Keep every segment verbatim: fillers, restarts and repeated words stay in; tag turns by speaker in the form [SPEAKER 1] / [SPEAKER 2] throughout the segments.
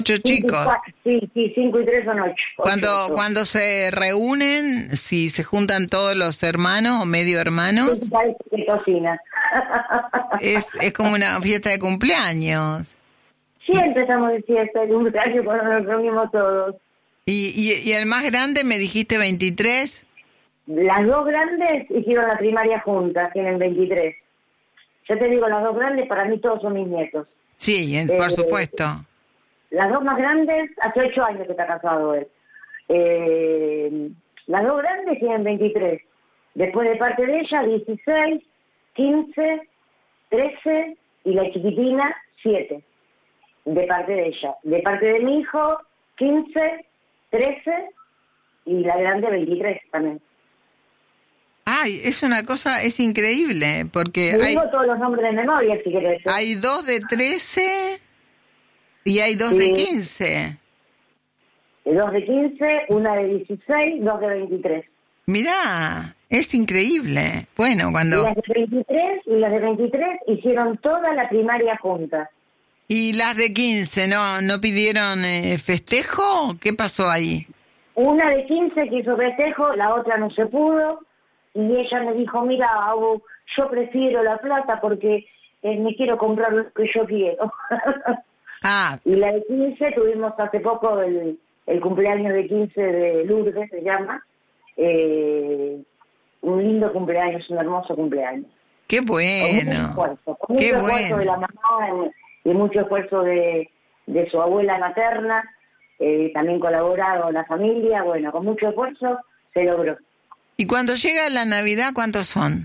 [SPEAKER 1] Ocho chicos.
[SPEAKER 2] Sí, sí, cinco y tres son ocho.
[SPEAKER 1] Cuando,
[SPEAKER 2] ocho,
[SPEAKER 1] cuando se reúnen, si se juntan todos los hermanos o medio hermanos,
[SPEAKER 2] sí, parece que cocina.
[SPEAKER 1] es, es como una fiesta de cumpleaños.
[SPEAKER 2] Siempre estamos de fiesta de cumpleaños cuando nos reunimos todos.
[SPEAKER 1] ¿Y, y, y el más grande me dijiste veintitrés?
[SPEAKER 2] Las dos grandes hicieron la primaria juntas, tienen veintitrés. Yo te digo, las dos grandes, para mí todos son mis nietos.
[SPEAKER 1] Sí,
[SPEAKER 2] Eh,
[SPEAKER 1] por supuesto.
[SPEAKER 2] Las dos más grandes, hace ocho años que está casado él. Eh, las dos grandes tienen veintitrés. Después de parte de ella, dieciséis, quince, trece y la chiquitina, siete. De parte de ella. De parte de mi hijo, quince, trece y la grande, veintitrés también.
[SPEAKER 1] Ay, es una cosa, es increíble, porque
[SPEAKER 2] Te
[SPEAKER 1] hay,
[SPEAKER 2] digo todos los nombres de memoria, si querés. ¿eh?
[SPEAKER 1] hay dos de trece y hay dos
[SPEAKER 2] Sí.
[SPEAKER 1] de quince.
[SPEAKER 2] Dos de quince, una de dieciséis, dos de veintitrés.
[SPEAKER 1] Mirá, es increíble. Bueno,
[SPEAKER 2] Y
[SPEAKER 1] cuando...
[SPEAKER 2] las de veintitrés, y las de veintitrés hicieron toda la primaria juntas.
[SPEAKER 1] ¿Y las de quince no, no pidieron eh, festejo? ¿Qué pasó ahí?
[SPEAKER 2] Una de quince que hizo festejo, la otra no se pudo, y ella me dijo, mira, Abu, yo prefiero la plata porque eh, me quiero comprar lo que yo quiero.
[SPEAKER 1] Ah,
[SPEAKER 2] Y la de quince tuvimos hace poco el, el cumpleaños de quince de Lourdes, se llama. Eh, un lindo cumpleaños, un hermoso cumpleaños.
[SPEAKER 1] qué
[SPEAKER 2] Con mucho
[SPEAKER 1] bueno.
[SPEAKER 2] esfuerzo, con
[SPEAKER 1] Qué
[SPEAKER 2] mucho esfuerzo de la
[SPEAKER 1] bueno.
[SPEAKER 2] mamá y, y mucho esfuerzo de, de su abuela materna. Eh, también colaboraron la familia. Bueno, con mucho esfuerzo se logró.
[SPEAKER 1] ¿Y cuando llega la Navidad, cuántos son?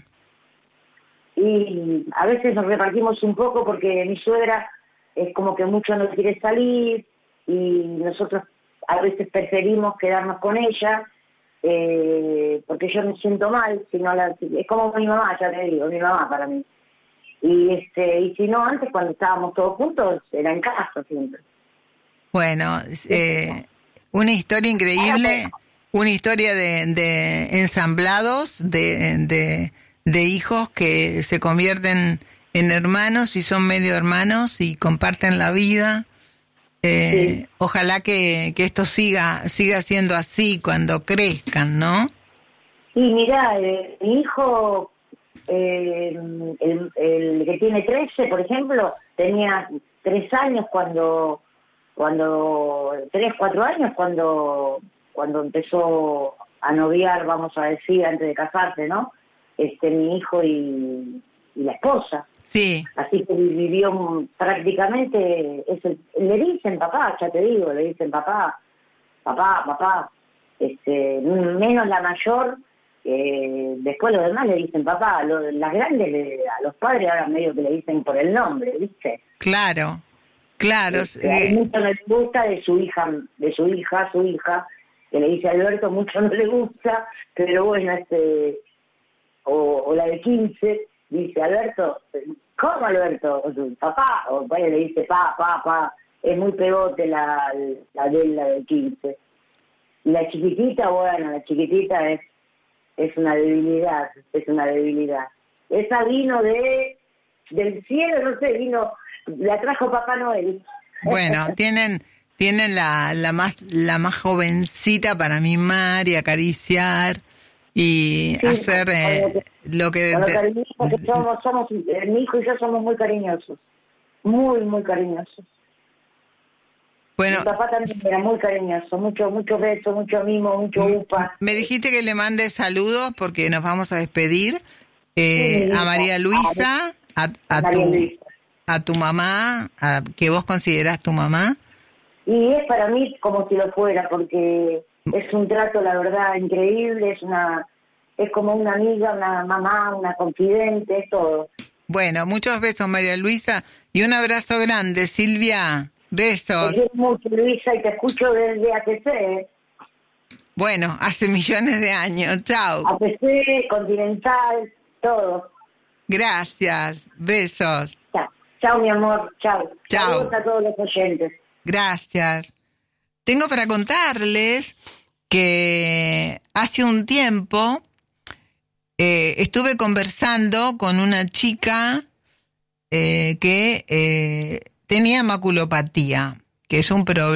[SPEAKER 2] Y a veces nos repartimos un poco porque mi suegra es como que mucho no quiere salir y nosotros a veces preferimos quedarnos con ella eh, porque yo me siento mal, si no la, es como mi mamá, ya te digo, mi mamá para mí. Y este y si no, antes cuando estábamos todos juntos era en casa siempre.
[SPEAKER 1] Bueno, eh, una historia increíble, una historia de, de ensamblados, de, de, de hijos que se convierten en hermanos y son medio hermanos y comparten la vida. Eh,
[SPEAKER 2] Sí.
[SPEAKER 1] Ojalá que, que esto siga siga siendo así cuando crezcan, ¿no?
[SPEAKER 2] Y mirá, eh, mi hijo, eh, el, el que tiene trece, por ejemplo, tenía tres años cuando, cuando tres, cuatro años cuando, cuando empezó a noviar, vamos a decir, antes de casarse, ¿no? Este, mi hijo y, y la esposa.
[SPEAKER 1] Sí.
[SPEAKER 2] Así que vivió prácticamente, es el, le dicen papá, ya te digo, le dicen papá, papá, papá, este, menos la mayor, eh, después los demás le dicen papá, lo, las grandes le, a los padres ahora medio que le dicen por el nombre, ¿viste?
[SPEAKER 1] Claro, claro.
[SPEAKER 2] Este, a
[SPEAKER 1] Eh,
[SPEAKER 2] él mucho no le gusta de su hija, de su hija, su hija, que le dice Alberto, mucho no le gusta, pero bueno, este, o, o la de quince, dice Alberto, ¿cómo Alberto? O su papá, o bueno, le dice pa, pa, pa, es muy pegote la, la de la de quince. Y la chiquitita, bueno, la chiquitita es, es una debilidad, es una debilidad. Esa vino de, del cielo, no sé, vino, la trajo Papá Noel.
[SPEAKER 1] bueno, tienen tienen la, la más la más jovencita para mimar y acariciar y
[SPEAKER 2] Sí,
[SPEAKER 1] hacer eh, lo que...
[SPEAKER 2] Con lo
[SPEAKER 1] de-
[SPEAKER 2] cariñosos que somos, somos, eh, mi hijo y yo somos muy cariñosos, muy, muy cariñosos.
[SPEAKER 1] Bueno,
[SPEAKER 2] Mi papá también era muy cariñoso, mucho, mucho beso, mucho mimo, mucho upa.
[SPEAKER 1] me dijiste que le mande saludos porque nos vamos a despedir eh,
[SPEAKER 2] Sí,
[SPEAKER 1] a María Luisa, a, a
[SPEAKER 2] María
[SPEAKER 1] tu
[SPEAKER 2] Luisa.
[SPEAKER 1] a tu mamá, a, que vos considerás tu mamá.
[SPEAKER 2] Y es para mí como si lo fuera, porque es un trato, la verdad, increíble, es una, es como una amiga, una mamá, una confidente, es todo.
[SPEAKER 1] Bueno, muchos besos, María Luisa, y un abrazo grande, Silvia.
[SPEAKER 2] Te
[SPEAKER 1] Besos.
[SPEAKER 2] quiero mucho, Luisa, y te escucho desde A T C,
[SPEAKER 1] Bueno, hace millones de años. Chao.
[SPEAKER 2] A T C, Continental, todo.
[SPEAKER 1] Gracias. Besos.
[SPEAKER 2] Chao, chao mi amor, chao.
[SPEAKER 1] Chao.
[SPEAKER 2] Saludos a todos los oyentes.
[SPEAKER 1] Gracias. Tengo para contarles que hace un tiempo eh, estuve conversando con una chica eh, que eh, tenía maculopatía. que es un problema.